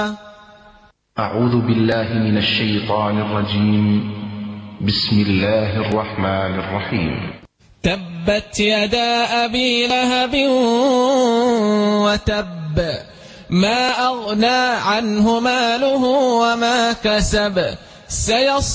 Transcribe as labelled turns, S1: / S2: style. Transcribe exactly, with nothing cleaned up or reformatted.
S1: أعوذ بالله من الشيطان الرجيم. بسم الله الرحمن الرحيم.
S2: تبت يدا أبي لهب وتب، ما أغنى عنه ماله وما كسب، سيصلى